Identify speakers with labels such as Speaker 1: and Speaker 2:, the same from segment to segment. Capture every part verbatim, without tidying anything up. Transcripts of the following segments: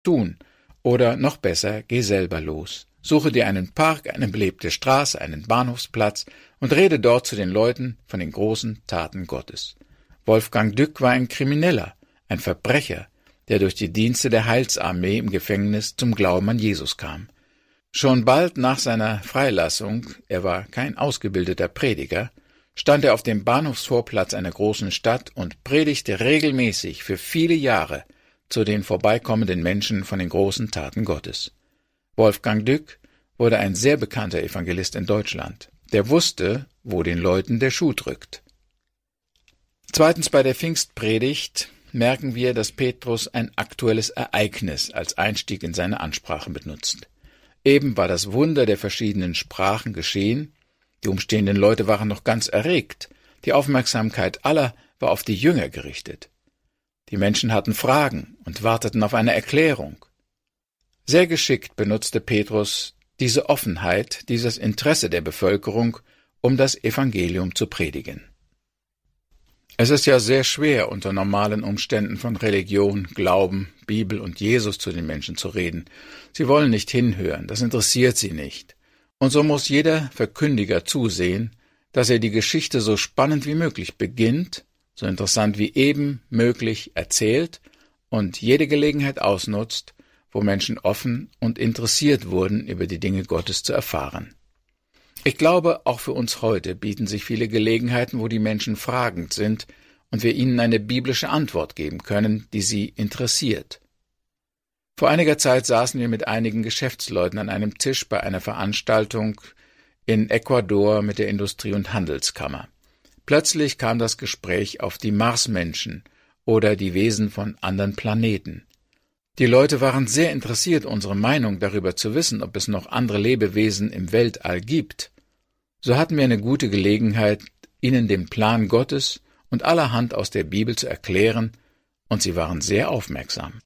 Speaker 1: tun. Oder noch besser, geh selber los. Suche dir einen Park, eine belebte Straße, einen Bahnhofsplatz und rede dort zu den Leuten von den großen Taten Gottes. Wolfgang Dück war ein Krimineller, ein Verbrecher, der durch die Dienste der Heilsarmee im Gefängnis zum Glauben an Jesus kam. Schon bald nach seiner Freilassung, er war kein ausgebildeter Prediger, stand er auf dem Bahnhofsvorplatz einer großen Stadt und predigte regelmäßig für viele Jahre zu den vorbeikommenden Menschen von den großen Taten Gottes. Wolfgang Dück wurde ein sehr bekannter Evangelist in Deutschland. Der wusste, wo den Leuten der Schuh drückt. Zweitens, bei der Pfingstpredigt merken wir, dass Petrus ein aktuelles Ereignis als Einstieg in seine Ansprache benutzt. Eben war das Wunder der verschiedenen Sprachen geschehen, die umstehenden Leute waren noch ganz erregt, die Aufmerksamkeit aller war auf die Jünger gerichtet. Die Menschen hatten Fragen und warteten auf eine Erklärung. Sehr geschickt benutzte Petrus diese Offenheit, dieses Interesse der Bevölkerung, um das Evangelium zu predigen. Es ist ja sehr schwer, unter normalen Umständen von Religion, Glauben, Bibel und Jesus zu den Menschen zu reden. Sie wollen nicht hinhören, das interessiert sie nicht. Und so muss jeder Verkündiger zusehen, dass er die Geschichte so spannend wie möglich beginnt, so interessant wie eben möglich erzählt und jede Gelegenheit ausnutzt, wo Menschen offen und interessiert wurden, über die Dinge Gottes zu erfahren. Ich glaube, auch für uns heute bieten sich viele Gelegenheiten, wo die Menschen fragend sind und wir ihnen eine biblische Antwort geben können, die sie interessiert. Vor einiger Zeit saßen wir mit einigen Geschäftsleuten an einem Tisch bei einer Veranstaltung in Ecuador mit der Industrie- und Handelskammer. Plötzlich kam das Gespräch auf die Marsmenschen oder die Wesen von anderen Planeten. Die Leute waren sehr interessiert, unsere Meinung darüber zu wissen, ob es noch andere Lebewesen im Weltall gibt. So hatten wir eine gute Gelegenheit, ihnen den Plan Gottes und allerhand aus der Bibel zu erklären, und sie waren sehr aufmerksam.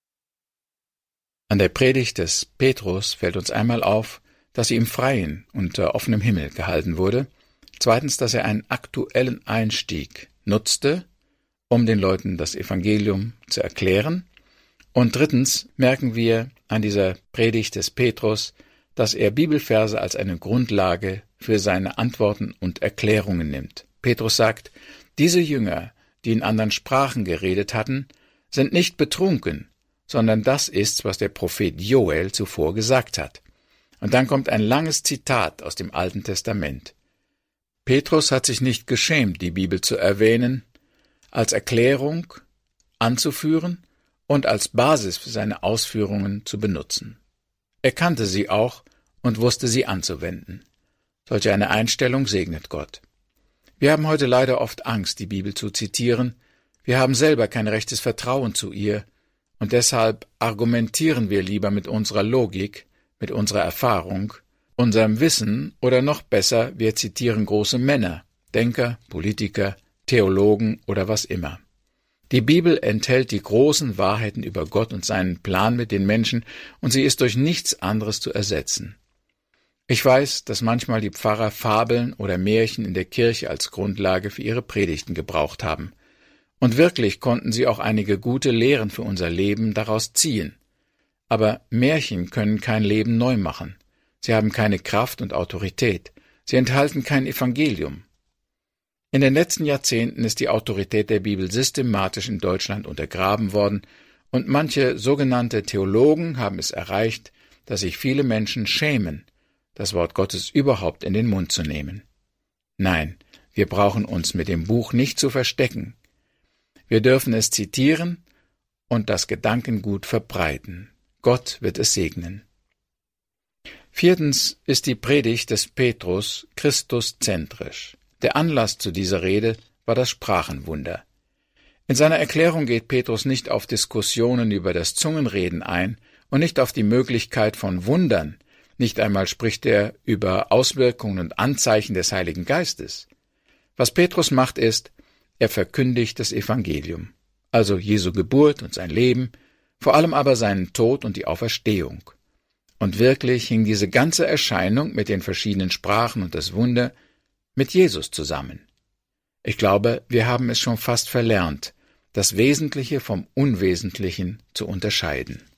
Speaker 1: An der Predigt des Petrus fällt uns einmal auf, dass sie im Freien unter offenem Himmel gehalten wurde, zweitens, dass er einen aktuellen Einstieg nutzte, um den Leuten das Evangelium zu erklären, und drittens merken wir an dieser Predigt des Petrus, dass er Bibelverse als eine Grundlage für seine Antworten und Erklärungen nimmt. Petrus sagt, diese Jünger, die in anderen Sprachen geredet hatten, sind nicht betrunken, sondern das ist, was der Prophet Joel zuvor gesagt hat. Und dann kommt ein langes Zitat aus dem Alten Testament. Petrus hat sich nicht geschämt, die Bibel zu erwähnen, als Erklärung anzuführen und als Basis für seine Ausführungen zu benutzen. Er kannte sie auch und wusste sie anzuwenden. Solch eine Einstellung segnet Gott. Wir haben heute leider oft Angst, die Bibel zu zitieren. Wir haben selber kein rechtes Vertrauen zu ihr, und deshalb argumentieren wir lieber mit unserer Logik, mit unserer Erfahrung, unserem Wissen oder noch besser, wir zitieren große Männer, Denker, Politiker, Theologen oder was immer. Die Bibel enthält die großen Wahrheiten über Gott und seinen Plan mit den Menschen, und sie ist durch nichts anderes zu ersetzen. Ich weiß, dass manchmal die Pfarrer Fabeln oder Märchen in der Kirche als Grundlage für ihre Predigten gebraucht haben. Und wirklich konnten sie auch einige gute Lehren für unser Leben daraus ziehen. Aber Märchen können kein Leben neu machen. Sie haben keine Kraft und Autorität. Sie enthalten kein Evangelium. In den letzten Jahrzehnten ist die Autorität der Bibel systematisch in Deutschland untergraben worden, und manche sogenannte Theologen haben es erreicht, dass sich viele Menschen schämen, das Wort Gottes überhaupt in den Mund zu nehmen. Nein, wir brauchen uns mit dem Buch nicht zu verstecken. Wir dürfen es zitieren und das Gedankengut verbreiten. Gott wird es segnen. Viertens ist die Predigt des Petrus christuszentrisch. Der Anlass zu dieser Rede war das Sprachenwunder. In seiner Erklärung geht Petrus nicht auf Diskussionen über das Zungenreden ein und nicht auf die Möglichkeit von Wundern. Nicht einmal spricht er über Auswirkungen und Anzeichen des Heiligen Geistes. Was Petrus macht ist, er verkündigt das Evangelium, also Jesu Geburt und sein Leben, vor allem aber seinen Tod und die Auferstehung. Und wirklich hing diese ganze Erscheinung mit den verschiedenen Sprachen und das Wunder mit Jesus zusammen. Ich glaube, wir haben es schon fast verlernt, das Wesentliche vom Unwesentlichen zu unterscheiden.